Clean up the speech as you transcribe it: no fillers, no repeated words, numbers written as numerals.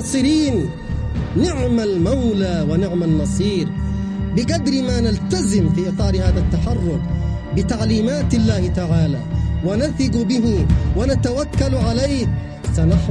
منتصرين. نعم المولى ونعم النصير. بقدر ما نلتزم في إطار هذا التحرك بتعليمات الله تعالى ونثق به ونتوكل عليه، سنحو